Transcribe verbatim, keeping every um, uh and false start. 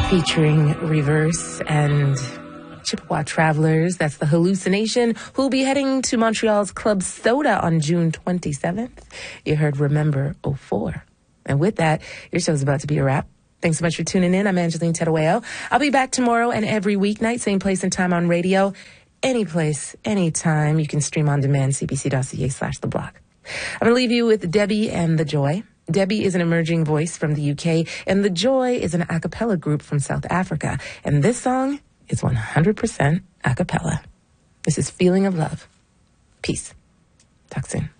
featuring Reverse and Chippewa Travelers. That's the Hallucination, who'll be heading to Montreal's Club Soda on June twenty-seventh. You heard Remember oh four. And with that, your show's about to be a wrap. Thanks so much for tuning in. I'm Angeline Terueo. I'll be back tomorrow and every weeknight, same place and time on radio. Any place, anytime. You can stream on demand, cbc.ca slash the block. I'm going to leave you with Debbie and The Joy. Debbie is an emerging voice from the U K, and The Joy is an a cappella group from South Africa. And this song is one hundred percent a cappella. This is Feeling of Love. Peace. Talk soon.